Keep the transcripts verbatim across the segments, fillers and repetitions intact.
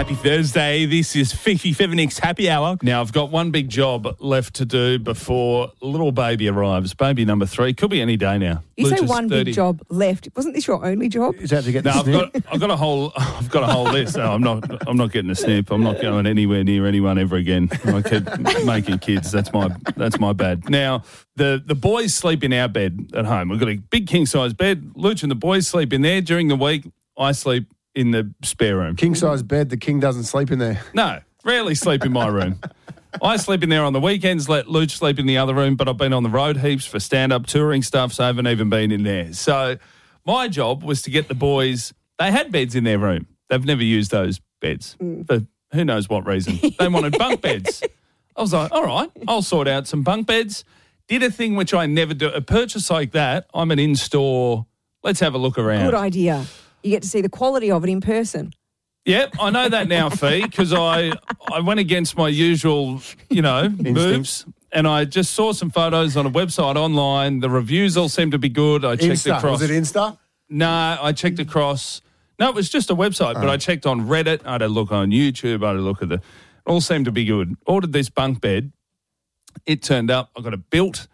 Happy Thursday. This is Fifi Feminix Happy Hour. Now, I've got one big job left to do before little baby arrives. Baby number three. Could be any day now. You say Lucha's one thirty. big job left. Wasn't this your only job? Is that to get No, the I've snip? got, I've got a whole, I've got a whole list. No, I'm not, I'm not getting a snip. I'm not going anywhere near anyone ever again. I keep making kids. That's my, that's my bad. Now, the the boys sleep in our bed at home. We've got a big king size bed. Luch and the boys sleep in there during the week. I sleep in the spare room. King size bed, the king doesn't sleep in there. No, rarely sleep in my room. I sleep in there on the weekends, let Luch sleep in the other room, but I've been on the road heaps for stand-up touring stuff, so I haven't even been in there. So my job was to get the boys, they had beds in their room. They've never used those beds for who knows what reason. They wanted bunk beds. I was like, all right, I'll sort out some bunk beds. Did a thing which I never do. A purchase like that, I'm an in-store, let's have a look around. Good idea. You get to see the quality of it in person. Yep, I know that now, Fee, because I, I went against my usual, you know, moves, and I just saw some photos on a website online. The reviews all seemed to be good. I checked Insta. across. Was it Insta? No, I checked across. No, it was just a website, but I checked on Reddit. I had a look on YouTube. I had a look at the. It all seemed to be good. Ordered this bunk bed. It turned up. I got it built.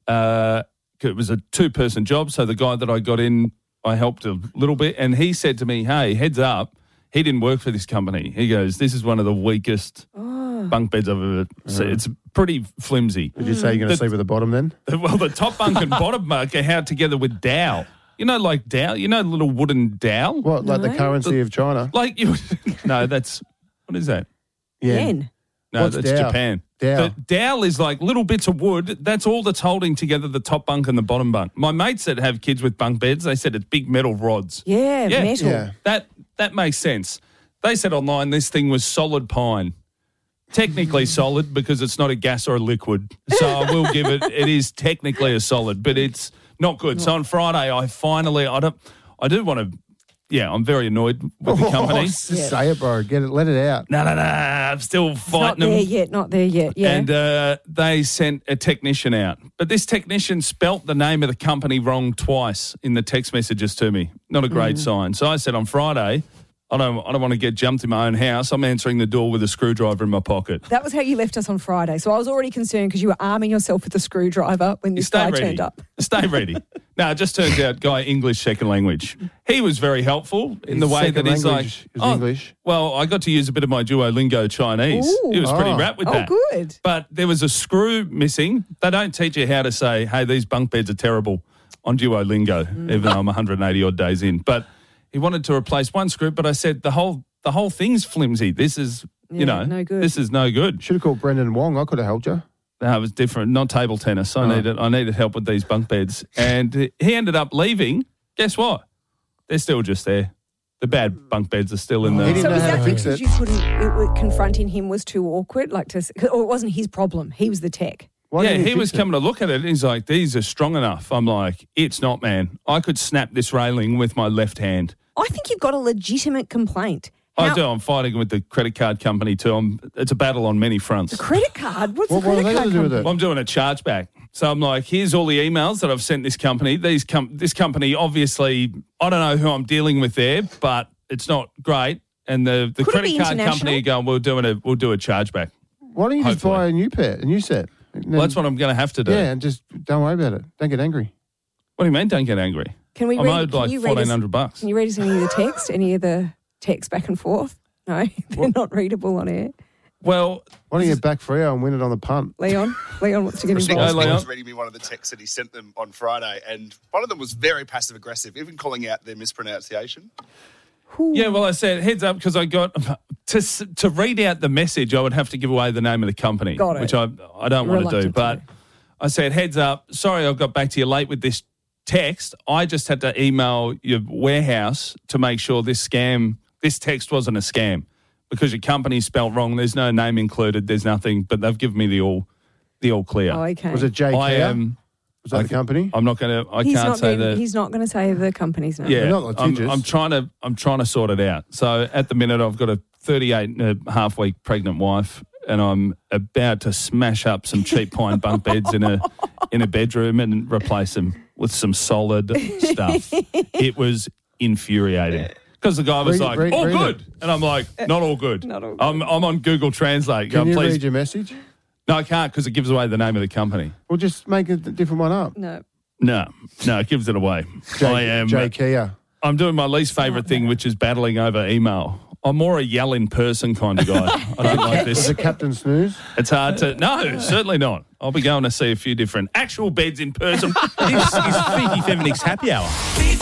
Uh, it was a two-person job, so the guy that I got in, I helped a little bit, and he said to me, hey, heads up, he didn't work for this company. He goes, this is one of the weakest Oh. bunk beds I've ever seen. It's pretty flimsy. Did you say you're going to The- sleep at the bottom then? Well, the top bunk and bottom bunk are held together with dowel. You know, like dowel? You know, little wooden dowel? What, like the No. currency of China? Like you... No, that's... What is that? Yen. No, What's that's dowel? Japan. Dowel. The dowel is like little bits of wood. That's all that's holding together the top bunk and the bottom bunk. My mates that have kids with bunk beds, they said it's big metal rods. Yeah, Yeah. metal. Yeah. That that makes sense. They said online this thing was solid pine. Technically solid because it's not a gas or a liquid. So I will give it, it is technically a solid, but it's not good. So on Friday, I finally, I don't, I do want to, yeah, I'm very annoyed with the company. Oh, just say it, bro. Get it. Let it out. No, no, no, I'm still It's not fighting them. there yet, not there yet. Yeah. And uh, they sent a technician out. But this technician spelt the name of the company wrong twice in the text messages to me. Not a great sign. So I said on Friday, I don't I don't want to get jumped in my own house. I'm answering the door with a screwdriver in my pocket. That was how you left us on Friday. So I was already concerned because you were arming yourself with a screwdriver when this Stay guy ready. turned up. Stay ready. No, it just turns out guy English second language. He was very helpful in His the way second that he's like, language is oh, English. well, I got to use a bit of my Duolingo Chinese. Ooh. He was pretty Oh. rap with Oh, that. good. But there was a screw missing. They don't teach you how to say, hey, these bunk beds are terrible on Duolingo, Mm. even though I'm one hundred eighty odd days in. But he wanted to replace one screw, but I said the whole the whole thing's flimsy. This is, Yeah, you know, no good. this is no good. Should have called Brendan Wong. I could have helped you. No, it was different. Not table tennis. I Oh. needed I needed help with these bunk beds. And he ended up leaving. Guess what? They're still just there. The bad bunk beds are still in He the... didn't So know was how to that fix because it. you couldn't, it, was- confronting him was too awkward? Like to, or it wasn't his problem. He was the tech. Why yeah, didn't he fix was it? coming to look at it. He's like, these are strong enough. I'm like, it's not, man. I could snap this railing with my left hand. I think you've got a legitimate complaint. I How- do. I'm fighting with the credit card company too. I'm, it's a battle on many fronts. Credit card? What's What- the what have credit they got card to do with company? it? Well, I'm doing a chargeback. So I'm like, here's all the emails that I've sent this company. These com- This company, obviously, I don't know who I'm dealing with there, but it's not great. And the, the Could it credit be card international? company are going, we're doing a, we'll do a chargeback. Why don't you just Hopefully. buy a new pair, a new set? And Well, then- that's what I'm going to have to do. Yeah, and just don't worry about it. Don't get angry. What do you mean, don't get angry? Can we I'm read, owed can like you read us- fourteen hundred bucks. Can you read us any of the text? Any of the text back and forth? No, they're not readable on air. Well, Why don't you get back Freo and win it on the punt? Leon, Leon wants to get Nick, involved. Hey, Nick Leon. was reading me one of the texts that he sent them on Friday, and one of them was very passive aggressive, even calling out their mispronunciation. yeah, well, I said heads up because I got to s- to read out the message. I would have to give away the name of the company, Got it. which I I don't want to do. Reluctant But to. I said heads up. Sorry, I got back to you late with this text. I just had to email your warehouse to make sure this scam, this text wasn't a scam because your company's spelt wrong. There's no name included. There's nothing, but they've given me the all the all clear. Oh, okay. Was it J K? I am. Was that I the can- company? I'm not going to. I he's can't not say gonna, that. He's not going to say the company's name. Yeah, They're not I'm, litigious. I'm trying to. I'm trying to sort it out. So at the minute, I've got a thirty-eight and a half week pregnant wife, and I'm about to smash up some cheap pine bunk beds in a in a bedroom and replace them with some solid stuff. It was infuriating Because the guy was Read it, like, read- all read good. And I'm like, not all good. Not all good. I'm, I'm on Google Translate. Can Going, you Please. read your message? No, I can't because it gives away the name of the company. Well, just make a different one up. No. No, no, it gives it away. J, I am. J Kia. I'm doing my least favourite thing, which is battling over email. I'm more a yell in person kind of guy. I don't like Was this. it Captain Snooze? It's hard to. No, certainly not. I'll be going to see a few different actual beds in person. This is Freaky Feminist Happy Hour.